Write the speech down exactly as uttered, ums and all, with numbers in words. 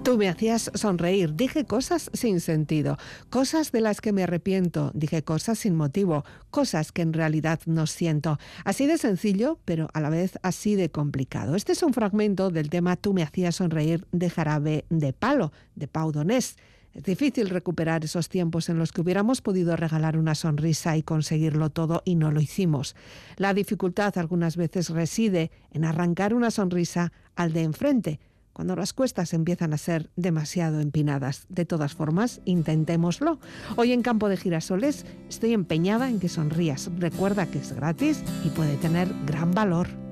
Tú me hacías sonreír, dije cosas sin sentido, cosas de las que me arrepiento, dije cosas sin motivo, cosas que en realidad no siento. Así de sencillo, pero a la vez así de complicado. Este es un fragmento del tema Tú me hacías sonreír de Jarabe de Palo, de Pau Donés. Es difícil recuperar esos tiempos en los que hubiéramos podido regalar una sonrisa y conseguirlo todo y no lo hicimos. La dificultad algunas veces reside en arrancar una sonrisa al de enfrente, cuando las cuestas empiezan a ser demasiado empinadas. De todas formas, intentémoslo. Hoy en Campo de Girasoles estoy empeñada en que sonrías. Recuerda que es gratis y puede tener gran valor.